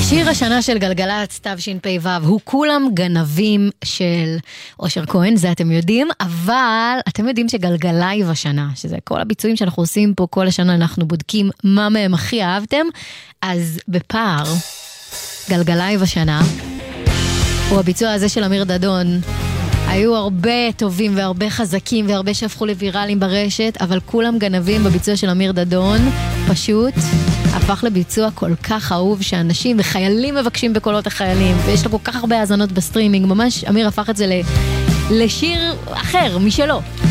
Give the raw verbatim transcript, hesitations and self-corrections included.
שיר השנה של גלגלצ תשפ"ו הוא כולם גנבים של אושר כהן, זה אתם יודעים, אבל אתם יודעים שגלגלייב השנה, שזה כל הביצועים שאנחנו עושים פה כל השנה, אנחנו בודקים מה מהם הכי אהבתם, אז בפער גלגלייב השנה הוא הביצוע הזה של אמיר דדון. היו הרבה טובים והרבה חזקים והרבה שהפכו לוויראלים ברשת, אבל כולם גנבים בביצוע של אמיר דדון, פשוט הפך לביצוע כל כך אהוב שאנשים וחיילים מבקשים בקולות החיילים, ויש לו כל כך הרבה האזנות בסטרימינג, ממש אמיר הפך את זה לשיר אחר משלו.